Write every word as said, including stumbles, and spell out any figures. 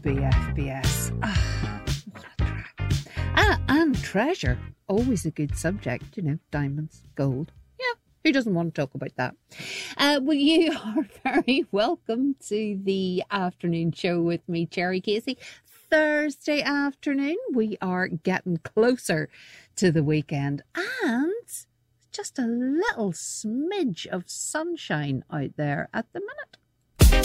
B F B S. Ah, what a track. Ah, and treasure. Always a good subject, you know, diamonds, gold. Yeah, who doesn't want to talk about that? Uh, well, you are very welcome to the afternoon show with me, Cherry Casey. Thursday afternoon, we are getting closer to the weekend and just a little smidge of sunshine out there at the minute.